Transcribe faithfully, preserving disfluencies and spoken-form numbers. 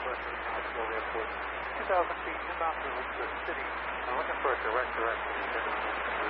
southwest of Knoxville Airport. two thousand feet inbound to the city. I'm looking for a direct direction.